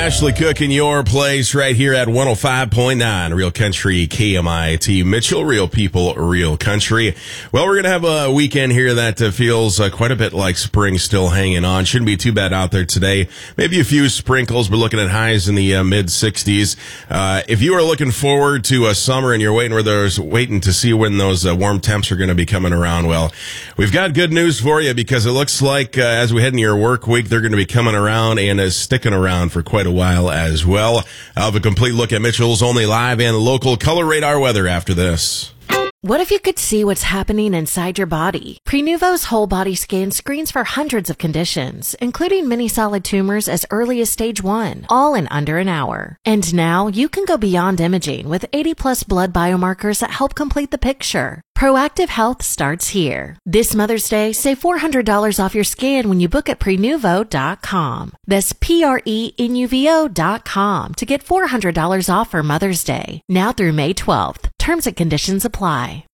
Ashley Cook in your place right here at 105.9 Real Country KMIT Mitchell. Real people, real country. Well, we're going to have a weekend here that feels quite a bit like spring still hanging on. Shouldn't be too bad out there today. Maybe a few sprinkles. We're looking at highs in the mid-60s. If you are looking forward to a summer and you're waiting to see when those warm temps are going to be coming around, well, we've got good news for you because it looks like as we head into your work week, they're going to be coming around and sticking around for quite a while as well. I'll have a complete look at Mitchell's only live and local color radar weather after this. What if you could see what's happening inside your body? Prenuvo's whole body scan screens for hundreds of conditions, including many solid tumors as early as stage 1, all in under an hour. And now you can go beyond imaging with 80+ blood biomarkers that help complete the picture. Proactive health starts here. This Mother's Day, save $400 off your scan when you book at Prenuvo.com. That's Prenuvo.com to get $400 off for Mother's Day. Now through May 12th. Terms and conditions apply.